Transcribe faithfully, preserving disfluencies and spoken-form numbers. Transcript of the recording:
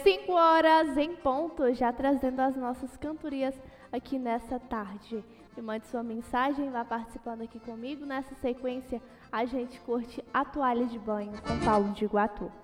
cinco horas em ponto, já trazendo as nossas cantorias aqui nessa tarde. Me mande sua mensagem, vá participando aqui comigo. Nessa sequência, a gente curte A Toalha de Banho com Paulo de Iguatu.